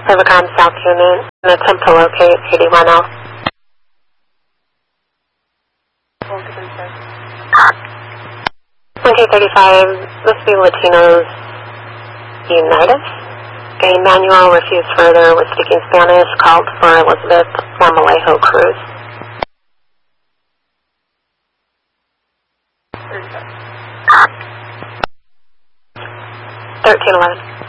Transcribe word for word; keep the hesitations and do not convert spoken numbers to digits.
Overcom South Unit, an attempt to locate eighty-one L. twenty thirty-five, this will be Latinos United. A manual refused further with speaking Spanish, called for Elizabeth Marmolejo Cruz. thirteen eleven.